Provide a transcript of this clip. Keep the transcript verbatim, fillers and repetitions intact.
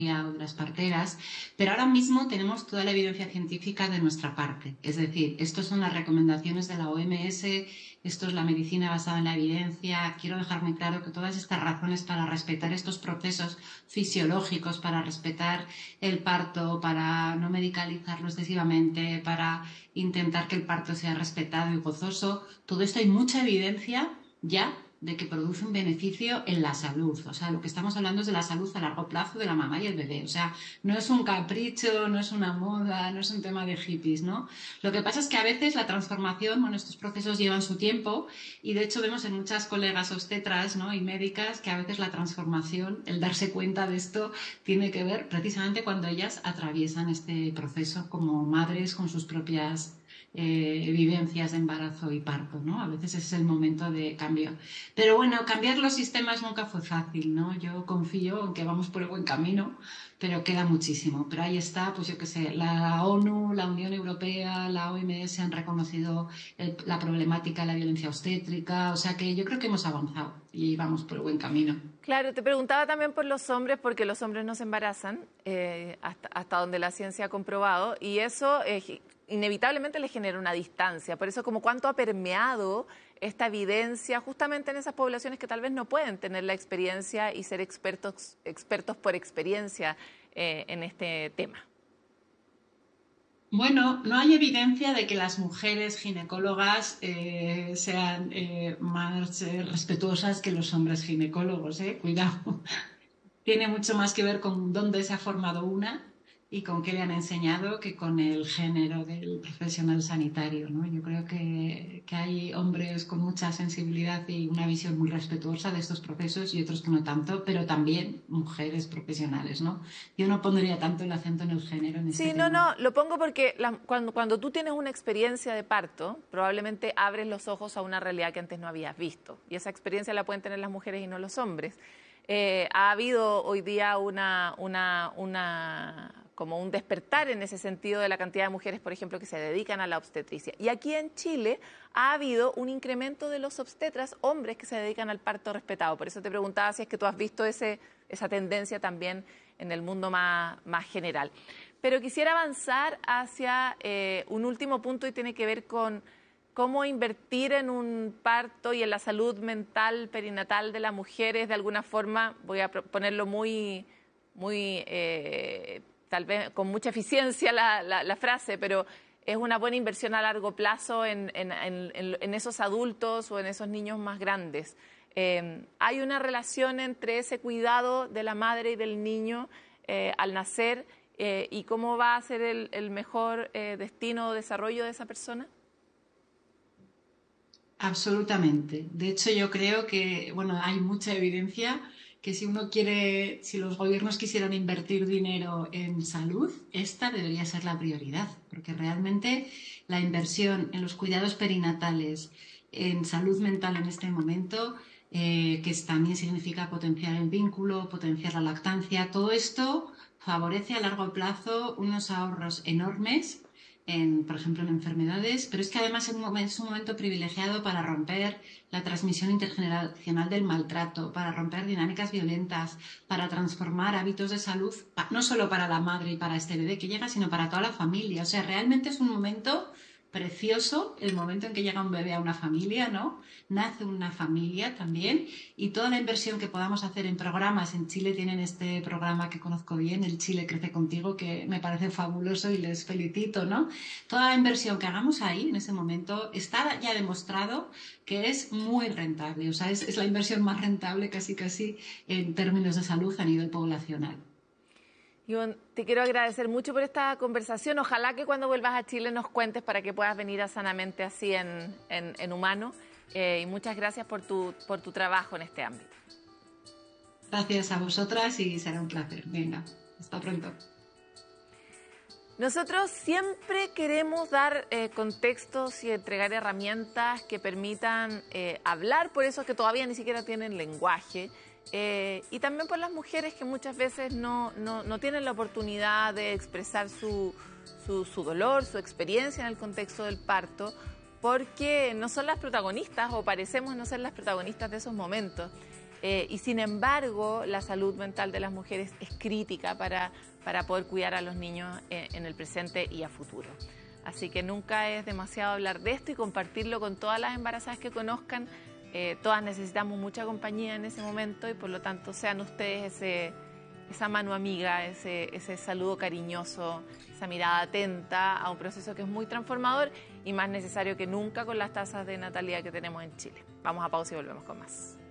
o de las parteras, pero ahora mismo tenemos toda la evidencia científica de nuestra parte. Es decir, estas son las recomendaciones de la O M S, esto es la medicina basada en la evidencia. Quiero dejar muy claro que todas estas razones para respetar estos procesos fisiológicos, para respetar el parto, para no medicalizarlo excesivamente, para intentar que el parto sea respetado y gozoso, todo esto hay mucha evidencia ya de que produce un beneficio en la salud. O sea, lo que estamos hablando es de la salud a largo plazo de la mamá y el bebé. O sea, no es un capricho, no es una moda, no es un tema de hippies, ¿no? Lo que pasa es que a veces la transformación, bueno, estos procesos llevan su tiempo y de hecho vemos en muchas colegas obstetras, ¿no?, y médicas que a veces la transformación, el darse cuenta de esto, tiene que ver precisamente cuando ellas atraviesan este proceso como madres con sus propias Eh, vivencias de embarazo y parto, ¿no? A veces es el momento de cambio. Pero bueno, cambiar los sistemas nunca fue fácil, ¿no? Yo confío en que vamos por el buen camino, pero queda muchísimo. Pero ahí está, pues yo qué sé, la ONU, la Unión Europea, la O M S han reconocido el, la problemática de la violencia obstétrica, o sea que yo creo que hemos avanzado y vamos por el buen camino. Claro, te preguntaba también por los hombres, porque los hombres no se embarazan, eh, hasta, hasta donde la ciencia ha comprobado, y eso eh, inevitablemente les genera una distancia. Por eso, como cuánto ha permeado esta evidencia justamente en esas poblaciones que tal vez no pueden tener la experiencia y ser expertos, expertos por experiencia eh, en este tema. Bueno, no hay evidencia de que las mujeres ginecólogas eh, sean eh, más eh, respetuosas que los hombres ginecólogos, ¿eh? Cuidado. Tiene mucho más que ver con dónde se ha formado una y con qué le han enseñado que con el género del profesional sanitario, ¿no? Yo creo que, que hay hombres con mucha sensibilidad y una visión muy respetuosa de estos procesos y otros que no tanto, pero también mujeres profesionales, ¿no? Yo no pondría tanto el acento en el género en este Sí, tema. no, no, lo pongo porque la, cuando, cuando tú tienes una experiencia de parto, probablemente abres los ojos a una realidad que antes no habías visto. Y esa experiencia la pueden tener las mujeres y no los hombres. Eh, ha habido hoy día una, una, una, como un despertar en ese sentido de la cantidad de mujeres, por ejemplo, que se dedican a la obstetricia. Y aquí en Chile ha habido un incremento de los obstetras, hombres que se dedican al parto respetado. Por eso te preguntaba si es que tú has visto ese, esa tendencia también en el mundo más, más general. Pero quisiera avanzar hacia eh, un último punto y tiene que ver con cómo invertir en un parto y en la salud mental perinatal de las mujeres, de alguna forma, voy a ponerlo muy, muy eh, tal vez con mucha eficiencia la, la, la frase, pero es una buena inversión a largo plazo en, en, en, en esos adultos o en esos niños más grandes. Eh, ¿hay una relación entre ese cuidado de la madre y del niño eh, al nacer eh, y cómo va a ser el, el mejor eh, destino o desarrollo de esa persona? Absolutamente. De hecho, yo creo que, bueno, hay mucha evidencia que si uno quiere, si los gobiernos quisieran invertir dinero en salud, esta debería ser la prioridad, porque realmente la inversión en los cuidados perinatales, en salud mental en este momento, eh, que también significa potenciar el vínculo, potenciar la lactancia, todo esto favorece a largo plazo unos ahorros enormes. En, por ejemplo, en enfermedades, pero es que además es un, momento, es un momento privilegiado para romper la transmisión intergeneracional del maltrato, para romper dinámicas violentas, para transformar hábitos de salud, no solo para la madre y para este bebé que llega, sino para toda la familia. O sea, realmente es un momento precioso, el momento en que llega un bebé a una familia, ¿no? Nace una familia también y toda la inversión que podamos hacer en programas, en Chile tienen este programa que conozco bien, el Chile Crece Contigo, que me parece fabuloso y les felicito, ¿no? Toda la inversión que hagamos ahí, en ese momento, está ya demostrado que es muy rentable, o sea, es, es la inversión más rentable casi casi en términos de salud a nivel poblacional. Ivonne, te quiero agradecer mucho por esta conversación. Ojalá que cuando vuelvas a Chile nos cuentes para que puedas venir a Sanamente así en, en, en humano. Eh, y muchas gracias por tu, por tu trabajo en este ámbito. Gracias a vosotras y será un placer. Venga, hasta pronto. Nosotros siempre queremos dar eh, contextos y entregar herramientas que permitan eh, hablar por esos que todavía ni siquiera tienen lenguaje. Eh, y también por las mujeres que muchas veces no, no, no tienen la oportunidad de expresar su, su, su dolor, su experiencia en el contexto del parto, porque no son las protagonistas o parecemos no ser las protagonistas de esos momentos. Eh, y sin embargo, la salud mental de las mujeres es crítica para, para poder cuidar a los niños en, en el presente y a futuro. Así que nunca es demasiado hablar de esto y compartirlo con todas las embarazadas que conozcan. Eh, todas necesitamos mucha compañía en ese momento y por lo tanto sean ustedes ese, esa mano amiga, ese, ese saludo cariñoso, esa mirada atenta a un proceso que es muy transformador y más necesario que nunca con las tasas de natalidad que tenemos en Chile. Vamos a pausa y volvemos con más.